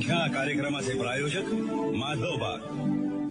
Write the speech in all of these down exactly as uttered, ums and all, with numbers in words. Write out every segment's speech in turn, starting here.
ह्या कार्यक्रमाचे प्रायोजक माधव बाग.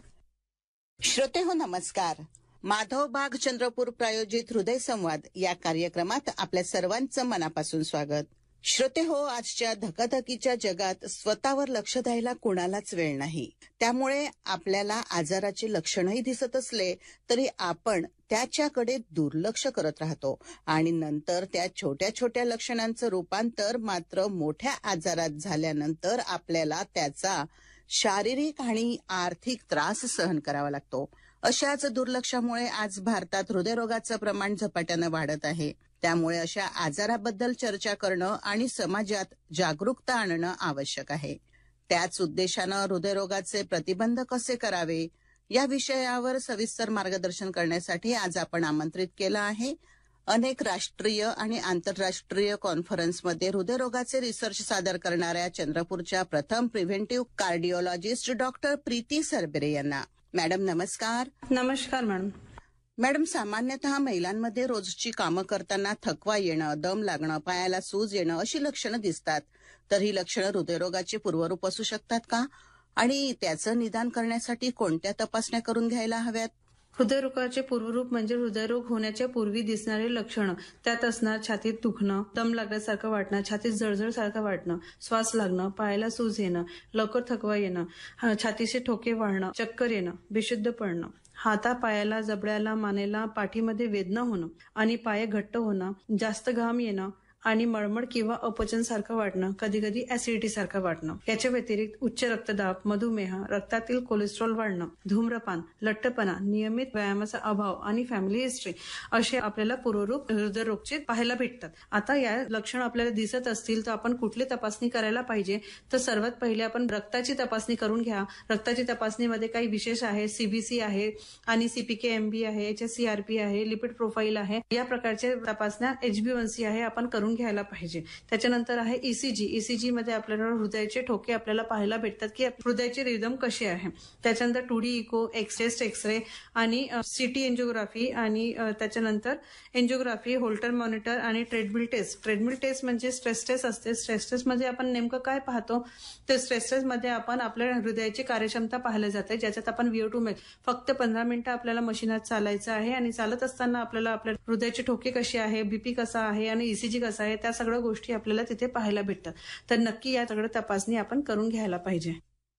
श्रोते हो नमस्कार. माधव बाग चंद्रपूर प्रायोजित हृदय संवाद या कार्यक्रमात आपल्या सर्वांचं मनापासून स्वागत. श्रोते हो, आजच्या धकाधकीच्या जगात स्वतःवर लक्ष द्यायला कोणालाच वेळ नाही. त्यामुळे आपल्याला आजाराचे लक्षणही दिसत असले तरी आपण त्याच्याकडे दुर्लक्ष करत राहतो आणि नंतर त्या छोट्या छोट्या लक्षणांचं रूपांतर मात्र मोठ्या आजारात झाल्यानंतर आपल्याला त्याचा शारीरिक आणि आर्थिक त्रास सहन करावा लागतो. अशाच दुर्लक्षामुळे आज भारतात हृदयरोगाचं प्रमाण झपाट्यानं वाढत आहे. त्यामुळे अशा आजाराबद्दल चर्चा करणं आणि समाजात जागरूकता आणणं आवश्यक आहे. त्याच उद्देशानं हृदयरोगाचे प्रतिबंध कसे करावे या विषयावर सविस्तर मार्गदर्शन करण्यासाठी आज आपण आमंत्रित केलं आहे. अनेक राष्ट्रीय आणि आंतरराष्ट्रीय कॉन्फरन्समध्ये हृदयरोगाचे रिसर्च सादर करणाऱ्या चंद्रपूरच्या प्रथम प्रिव्हेंटिव्ह कार्डिओलॉजिस्ट डॉक्टर प्रीती सरबेरे यांना. मॅडम नमस्कार. नमस्कार मॅडम. मॅडम, सामान्यतः महिलांमध्ये रोजची कामं करताना थकवा येणं, दम लागणं, पायाला सूज येणं अशी लक्षणं दिसतात. तर ही लक्षणं हृदयरोगाची पूर्वरूप असू शकतात का? आणि त्याचं निदान करण्यासाठी कोणत्या तपासण्या करून घ्यायला हव्यात? हृदयरोगाचे पूर्वरूप म्हणजे हृदयरोग होण्याच्या पूर्वी दिसणारे लक्षणं. त्यात असणार छातीत दुखणं, दम लागल्यासारखं वाटणं, छातीत जळजळ सारखं वाटणं, श्वास लागणं, पायाला सूज येणं, लवकर थकवा येणं, छातीचे ठोके वाढणं, चक्कर येणं, बेशुद्ध पडणं, हाता पायाला, जबड्याला, मानेला, पाठीमध्ये वेदना होणं आणि पाय घट्ट होणं, जास्त घाम येणं आणि मळमळ किंवा अपचन सारखं वाटणं, कधी कधी ऍसिडिटी सारखं वाटणं. याच्या व्यतिरिक्त उच्च रक्तदाब, मधुमेह, रक्तातील कोलेस्ट्रॉल वाढणं, धूम्रपान, लठ्ठपणा, नियमित व्यायामाचा अभाव आणि फॅमिली हिस्ट्री असे आपल्याला पूर्वरूप हृदयरोगचे पाहायला भेटतात. आता या लक्षण आपल्याला दिसत असतील तर आपण कुठली तपासणी करायला पाहिजे? तर सर्वात पहिले आपण रक्ताची तपासणी करून घ्या. रक्ताची तपासणीमध्ये काही विशेष आहे. सीबीसी आहे आणि सीपीके एमबी आहे, H S C R P आहे, लिपिड प्रोफाईल आहे. या प्रकारच्या तपासण्या एचबीवनसी आहे आपण करून घ्यायला पाहिजे. त्याच्यानंतर आहे ईसीजी. ईसीजी मध्ये आपल्याला हृदयाचे ठोके आपल्याला पाहायला भेटतात की हृदयाचे रिदम कसे आहे. त्याच्यानंतर टू डी इको, एक्सरेस्ट एक्सरे आणि सिटी एन्जिओग्राफी आणि त्याच्यानंतर एन्जिओग्राफी, होल्टर मॉनिटर आणि ट्रेडमिल टेस्ट. ट्रेडमिल टेस्ट म्हणजे स्ट्रेस टेस्ट असते. स्ट्रेस टेस्ट मध्ये आपण नेमकं काय पाहतो तर स्ट्रेस टेस्ट मध्ये आपण आपल्या हृदयाची कार्यक्षमता पाहायला जाते, ज्याच्यात आपण व्हीओ टू मेल फक्त पंधरा मिनिटं आपल्याला मशीनात चालायचं आहे आणि चालत असताना आपल्याला आपल्या हृदयाचे ठोके कसे आहे, बीपी कसा आहे आणि ईसीजी कसा आहे त्या सगळ्या गोष्टी आपल्याला तिथे पाहायला भेटतात. तर नक्की या सगळ्या तपासणी आपण करून घ्यायला पाहिजे.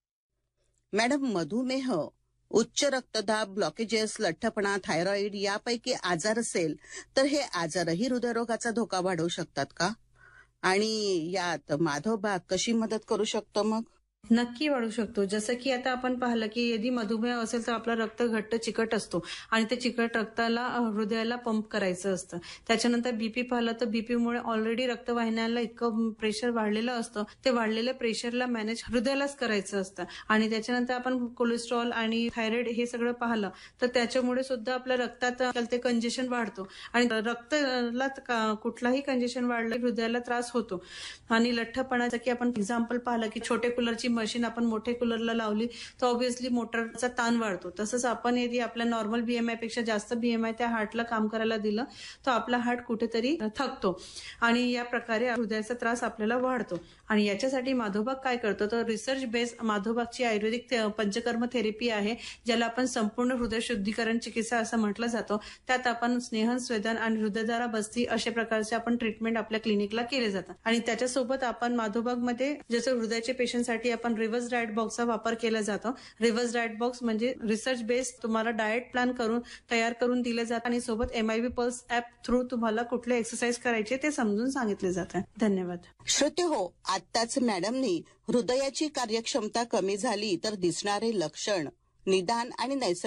मॅडम, मधुमेह, उच्च रक्तदाब, ब्लॉकेजेस, लठ्ठपणा, थायरॉइड यापैकी आजार असेल तर हे आजारही हृदयरोगाचा धोका वाढवू शकतात का? आणि यात माधव बाग कशी मदत करू शकतो? मग नक्की वाढू शकतो. जसं की आता आपण पाहिलं की यदि मधुमेह असेल तर आपला रक्त घट्ट चिकट असतो आणि ते चिकट रक्ताला हृदयाला पंप करायचं असतं. त्याच्यानंतर बीपी पाहिलं तर बीपीमुळे ऑलरेडी रक्तवाहिन्यांना इतकं प्रेशर वाढलेलं असतं, ते वाढलेल्या प्रेशरला मॅनेज हृदयालाच करायचं असतं. आणि त्याच्यानंतर आपण कोलेस्ट्रॉल आणि थायरॉइड हे सगळं पाहिलं तर त्याच्यामुळे सुद्धा आपल्या रक्तात ते कंजेशन वाढतो आणि रक्ताला कुठलाही कंजेशन वाढलं हृदयाला त्रास होतो. आणि लठ्ठपणाचं की आपण एक्झाम्पल पाहिलं की छोटे कूलरची मशीन आपण मोठे कूलरला लावली तर ऑब्व्हियसली मोटरचा ताण वाढतो. तसंच आपण यदि आपल्या नॉर्मल बीएमआय पेक्षा जास्त बीएमआय त्या हार्टला काम करायला दिलं तर आपला हार्ट कुठेतरी थकतो आणि या प्रकारे हृदयाचा त्रास आपल्याला वाढतो. आणि याच्यासाठी माधवबाग काय करतो तर रिसर्च बेस्ड माधवबागची आयुर्वेदिक पंचकर्म थेरपी आहे, ज्याला आपण संपूर्ण हृदय शुद्धीकरण चिकित्सा असं म्हटलं जातं. त्यात आपण स्नेहन, स्वेदन आणि हृदयधारा बस्ती अशा प्रकारचे आपण ट्रीटमेंट आपल्या क्लिनिकला केले जातात. आणि त्याच्यासोबत आपण माधवबागमध्ये जसं हृदयाच्या पेशंटसाठी आपण रिव्हर्स डाएट बॉक्सचा वापर केला जातो. रिव्हर्स डाएट बॉक्स म्हणजे रिसर्च बेस्ड तुम्हाला डाएट प्लॅन करून तयार करून दिले जातात आणि सोबत एमआयबी पल्स ऍप थ्रू तुम्हाला कुठले एक्सरसाइज करायचे ते समजून सांगितले जाते. धन्यवाद. श्रोते हो, आत्ताच मॅडमनी हृदयाची कार्यक्षमता कमी झाली तर दिसणारे लक्षण, निदान आणि नैसर्गिक